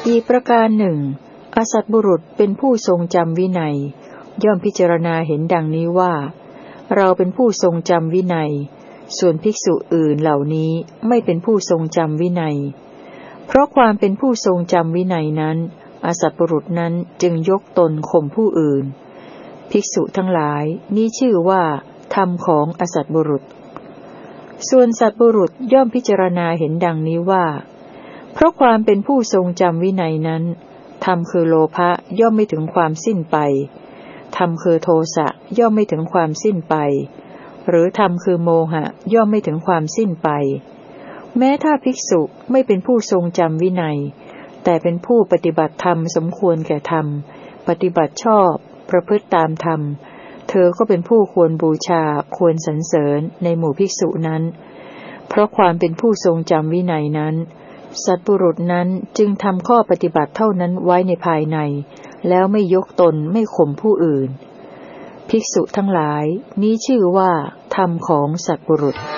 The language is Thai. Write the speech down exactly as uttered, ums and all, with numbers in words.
อีกประการหนึ่งอสัตบุรุษเป็นผู้ทรงจำวินัยย่อมพิจารณาเห็นดังนี้ว่าเราเป็นผู้ทรงจำวินัยส่วนภิกษุอื่นเหล่านี้ไม่เป็นผู้ทรงจำวินัยเพราะความเป็นผู้ทรงจำวินัยนั้นอสัตบุรุษนั้นจึงยกตนข่มผู้อื่นภิกษุทั้งหลายนี้ชื่อว่าธรรมของอสัตบุรุษส่วนสัตบุรุษย่อมพิจารณาเห็นดังนี้ว่าเพราะความเป็นผู้ทรงจำวินัยนั้นธรรมคือโลภะย่อมไม่ถึงความสิ้นไปธรรมคือโทสะย่อมไม่ถึงความสิ้นไปหรือธรรมคือโมหะย่อมไม่ถึงความสิ้นไปแม้ถ้าภิกษุไม่เป็นผู้ทรงจำวินัยแต่เป็นผู้ปฏิบัติธรรมสมควรแก่ธรรมปฏิบัติชอบประพฤติตามธรรมเธอก็เป็นผู้ควรบูชาควรสรรเสริญในหมู่ภิกษุนั้นเพราะความเป็นผู้ทรงจำวินัยนั้นสัตบุรุษนั้นจึงทำข้อปฏิบัติเท่านั้นไว้ในภายในแล้วไม่ยกตนไม่ข่มผู้อื่นภิกษุทั้งหลายนี้ชื่อว่าธรรมของสัตบุรุษ